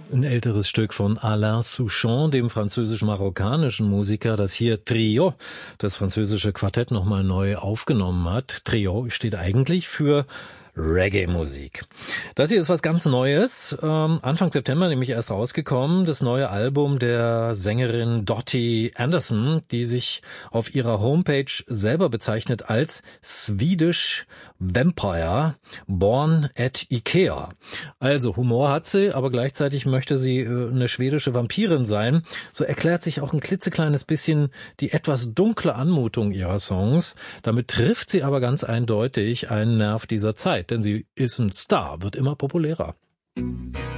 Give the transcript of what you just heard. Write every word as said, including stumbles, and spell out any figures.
Ein älteres Stück von Alain Souchon, dem französisch-marokkanischen Musiker, das hier Trio, das französische Quartett, nochmal neu aufgenommen hat. Trio steht eigentlich für Reggae-Musik. Das hier ist was ganz Neues, ähm, Anfang September nämlich erst rausgekommen, das neue Album der Sängerin Dottie Anderson, die sich auf ihrer Homepage selber bezeichnet als Swedish Vampire, born at Ikea. Also Humor hat sie, aber gleichzeitig möchte sie äh, eine schwedische Vampirin sein. So erklärt sich auch ein klitzekleines bisschen die etwas dunkle Anmutung ihrer Songs. Damit trifft sie aber ganz eindeutig einen Nerv dieser Zeit. Denn sie ist ein Star, wird immer populärer.